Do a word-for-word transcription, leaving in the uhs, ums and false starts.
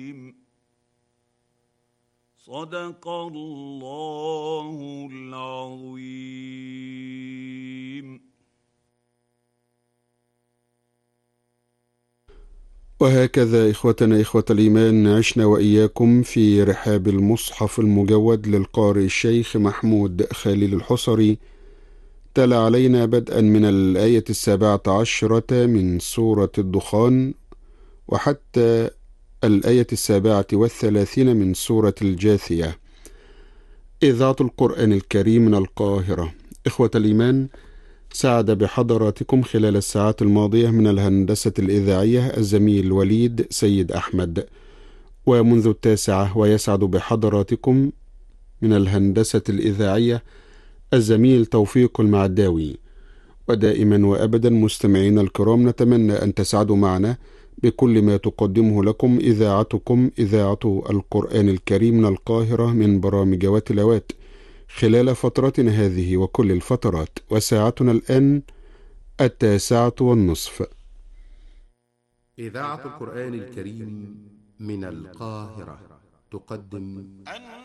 صدق الله العظيم. وهكذا إخوتنا إخوة الإيمان عشنا وإياكم في رحاب المصحف المجود للقارئ الشيخ محمود خليل الحصري. تلا علينا بدءا من الآية السابعة عشرة من سورة الدخان وحتى الآية السابعة والثلاثين من سورة الجاثية. إذاعة القرآن الكريم من القاهرة. إخوة الإيمان، ساعد بحضراتكم خلال الساعات الماضية من الهندسة الإذاعية الزميل وليد سيد أحمد، ومنذ التاسعة ويسعد بحضراتكم من الهندسة الإذاعية الزميل توفيق المعداوي. ودائما وأبدا مستمعين الكرام، نتمنى أن تسعدوا معنا بكل ما تقدمه لكم إذاعتكم إذاعة القرآن الكريم من القاهرة من برامج وتلاوات خلال فترتنا هذه وكل الفترات. وساعتنا الآن التاسعة والنصف. إذاعة القرآن الكريم من القاهرة تقدم